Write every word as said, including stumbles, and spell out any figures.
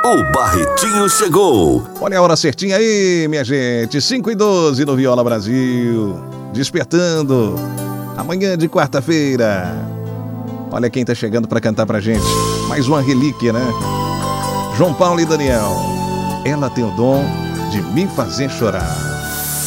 O Barretinho chegou. Olha a hora certinha aí, minha gente. cinco e doze no Viola Brasil. Despertando. Amanhã de quarta-feira. Olha quem tá chegando pra cantar pra gente. Mais uma relíquia, né? João Paulo e Daniel. Ela tem o dom de me fazer chorar.